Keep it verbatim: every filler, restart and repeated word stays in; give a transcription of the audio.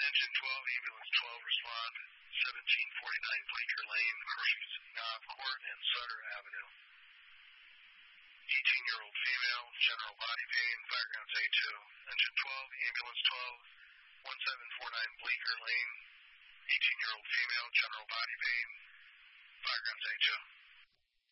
Engine twelve, ambulance twelve, respond. seventeen forty-nine Bleecker Lane, Cross Knob Court, and Sutter Avenue. eighteen-year-old female, general body pain, fire grounds A two. Engine twelve, ambulance twelve, seventeen forty-nine Bleecker Lane. eighteen-year-old female, general body pain, fire grounds A two.